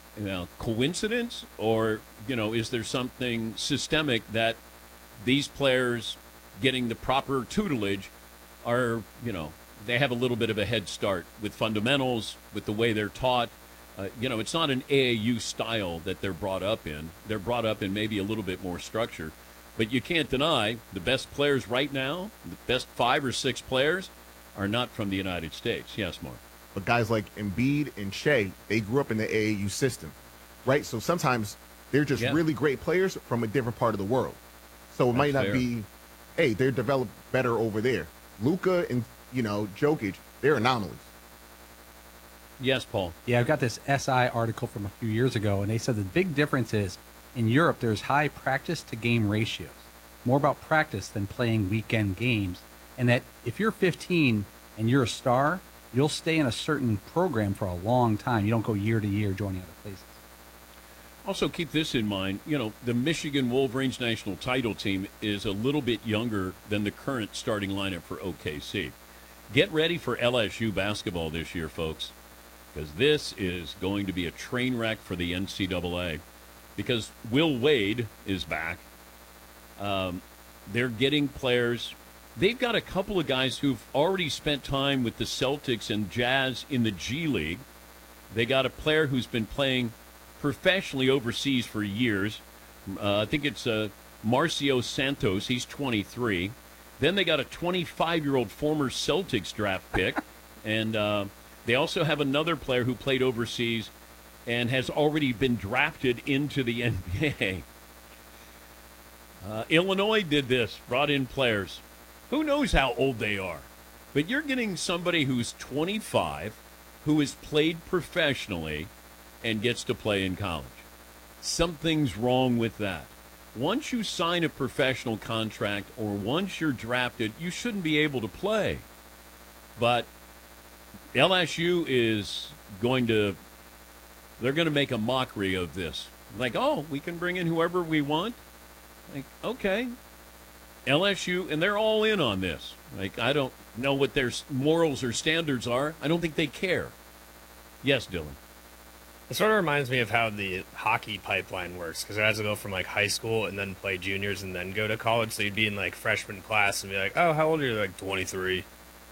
coincidence, or is there something systemic that these players getting the proper tutelage are they have a little bit of a head start with fundamentals, with the way they're taught. It's not an AAU style that they're brought up in. They're brought up in maybe a little bit more structure. But you can't deny the best players right now, the best 5 or 6 players, are not from the United States. Yes, Mark. But guys like Embiid and Shea, they grew up in the AAU system, right? So sometimes they're just really great players from a different part of the world. So it might not be, hey, they're developed better over there. Luka and, Jokic, they're anomalies. Yes, Paul. Yeah, I've got this SI article from a few years ago, and they said the big difference is in Europe, there's high practice-to-game ratios, more about practice than playing weekend games, and that if you're 15 and you're a star, you'll stay in a certain program for a long time. You don't go year to year joining other places. Also, keep this in mind. The Michigan Wolverines national title team is a little bit younger than the current starting lineup for OKC. Get ready for LSU basketball this year, folks, because this is going to be a train wreck for the NCAA. Because Will Wade is back. They're getting players. They've got a couple of guys who've already spent time with the Celtics and Jazz in the G League. They got a player who's been playing professionally overseas for years. I think it's Marcio Santos. He's 23. Then they got a 25-year-old former Celtics draft pick. And they also have another player who played overseas and has already been drafted into the NBA. Illinois did this, brought in players. Who knows how old they are? But you're getting somebody who's 25, who has played professionally, and gets to play in college. Something's wrong with that. Once you sign a professional contract or once you're drafted, you shouldn't be able to play. But LSU is they're going to make a mockery of this. Like, oh, we can bring in whoever we want? Like, okay. LSU, and they're all in on this. Like, I don't know what their morals or standards are. I don't think they care. Yes, Dylan. It sort of reminds me of how the hockey pipeline works, because it has to go from, high school and then play juniors and then go to college. So you'd be in, freshman class and be like, oh, how old are you? Like, 23.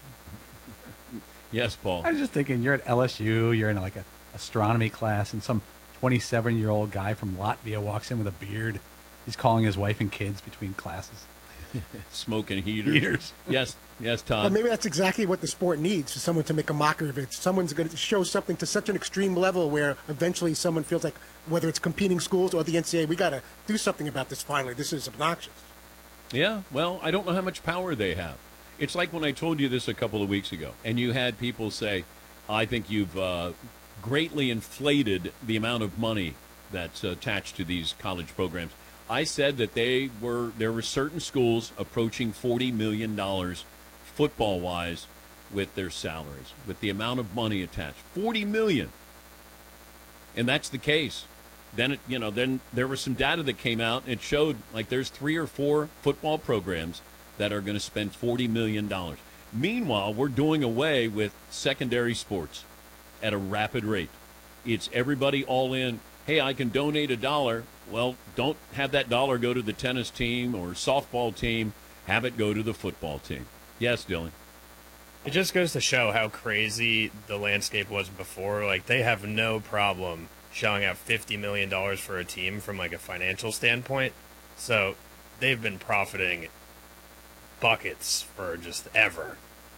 Yes, Paul. I was just thinking, you're at LSU, you're in, a astronomy class, and some 27-year-old guy from Latvia walks in with a beard. He's calling his wife and kids between classes. Smoking heaters. Yes, Todd. Well, maybe that's exactly what the sport needs, for someone to make a mockery of it. Someone's going to show something to such an extreme level where eventually someone feels like, whether it's competing schools or the NCAA, we got to do something about this finally. This is obnoxious. Yeah, well, I don't know how much power they have. It's like when I told you this a couple of weeks ago, and you had people say, I think you've greatly inflated the amount of money that's attached to these college programs. I said that there were certain schools approaching $40 million football-wise with their salaries, with the amount of money attached. $40 million. And that's the case. Then then there was some data that came out, and it showed there's 3 or 4 football programs that are going to spend $40 million. Meanwhile, we're doing away with secondary sports at a rapid rate. It's everybody all in. Hey, I can donate $1. Well, don't have that dollar go to the tennis team or softball team. Have it go to the football team. Yes, Dylan. It just goes to show how crazy the landscape was before. They have no problem shelling out $50 million for a team from, a financial standpoint. So they've been profiting buckets for just ever.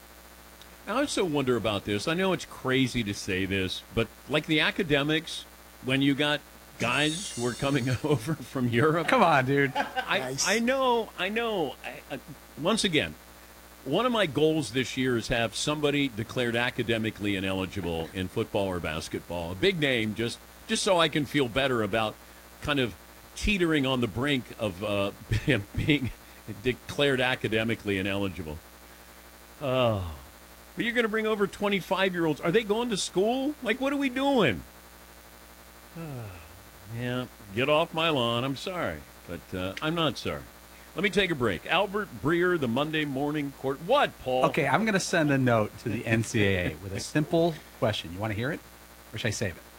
I also wonder about this. I know it's crazy to say this, but the academics, when you got guys who are coming over from Europe. Come on, dude. I know. Once again, one of my goals this year is have somebody declared academically ineligible in football or basketball. A big name, just so I can feel better about kind of teetering on the brink of being declared academically ineligible. Oh. But you're going to bring over 25-year-olds. Are they going to school? What are we doing? Yeah, get off my lawn. I'm sorry, but I'm not sorry. Let me take a break. Albert Breer, the Monday Morning Court. What, Paul? Okay, I'm going to send a note to the NCAA with a simple question. You want to hear it, or should I save it?